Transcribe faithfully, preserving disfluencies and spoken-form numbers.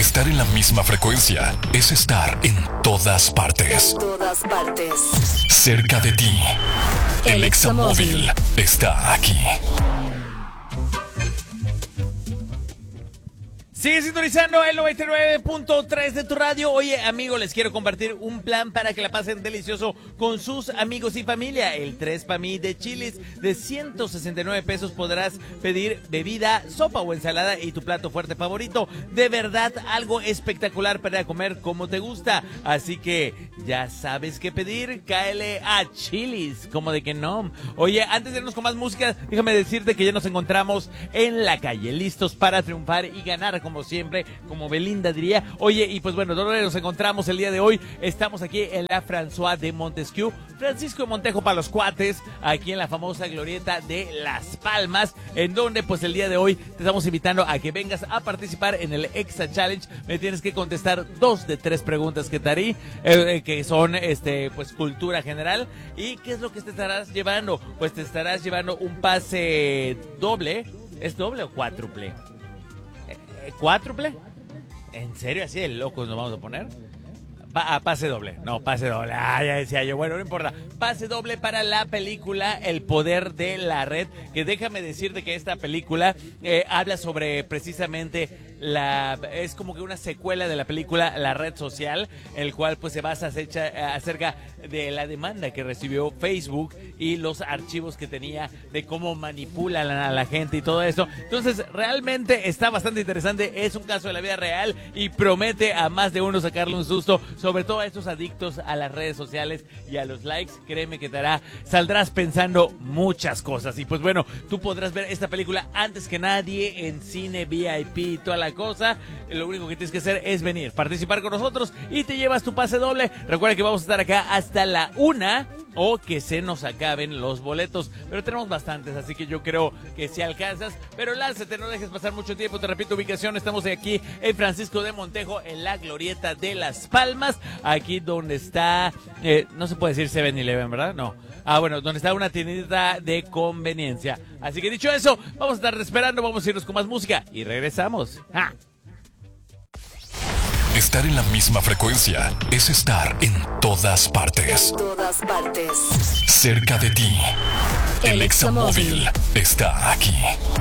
Estar en la misma frecuencia es estar en todas partes. En todas partes. Cerca de ti. El, el Examóvil está aquí. Sigue sintonizando el noventa y nueve punto tres de tu radio. Oye, amigo, les quiero compartir un plan para que la pasen delicioso con sus amigos y familia. El tres pa' mí de Chili's de ciento sesenta y nueve pesos podrás pedir bebida, sopa o ensalada y tu plato fuerte favorito. De verdad, algo espectacular para comer como te gusta. Así que ya sabes qué pedir, cáele a Chili's, como de que no. Oye, antes de irnos con más música, déjame decirte que ya nos encontramos en la calle, listos para triunfar y ganar como como siempre, como Belinda diría. Oye, y pues bueno, ¿dónde nos encontramos el día de hoy? Estamos aquí en la François de Montesquieu, Francisco de Montejo para los cuates, aquí en la famosa glorieta de Las Palmas, en donde pues el día de hoy te estamos invitando a que vengas a participar en el Exa Challenge. Me tienes que contestar dos de tres preguntas que te haré, eh, que son este pues cultura general. ¿Y qué es lo que te estarás llevando? Pues te estarás llevando un pase doble. ¿Es doble o cuádruple? ¿Cuádruple? ¿En serio? ¿Así de locos nos vamos a poner? Pa- ah, pase doble, no, pase doble, ah, ya decía yo, bueno, no importa, pase doble para la película El Poder de la Red, que déjame decirte que esta película eh, habla sobre precisamente la, es como que una secuela de la película La Red Social, el cual pues se basa acerca, acerca de la demanda que recibió Facebook y los archivos que tenía de cómo manipulan a la gente y todo eso. Entonces realmente está bastante interesante, es un caso de la vida real y promete a más de uno sacarle un susto, sobre todo a estos adictos a las redes sociales y a los likes. Créeme que te hará, saldrás pensando muchas cosas. Y pues bueno, tú podrás ver esta película antes que nadie en cine V I P y toda la cosa. Lo único que tienes que hacer es venir, participar con nosotros y te llevas tu pase doble. Recuerda que vamos a estar acá hasta la una o que se nos acaben los boletos, pero tenemos bastantes, así que yo creo que si alcanzas, pero lánzate, no dejes pasar mucho tiempo. Te repito, ubicación, estamos aquí en Francisco de Montejo, en la glorieta de Las Palmas, aquí donde está, eh, no se puede decir seven eleven, ¿verdad? No. Ah, bueno, donde está una tiendita de conveniencia. Así que dicho eso, vamos a estar esperando, vamos a irnos con más música y regresamos. ¡Ah! Estar en la misma frecuencia es estar en todas partes. En todas partes. Cerca de ti. El El Examóvil Examóvil está aquí.